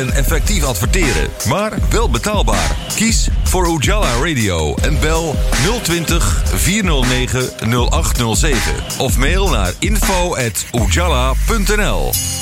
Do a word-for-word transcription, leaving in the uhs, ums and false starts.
En effectief adverteren, maar wel betaalbaar. Kies voor Ujala Radio en bel nul twintig, vierhonderdnegen, nul acht nul zeven of mail naar info at ujala punt n l.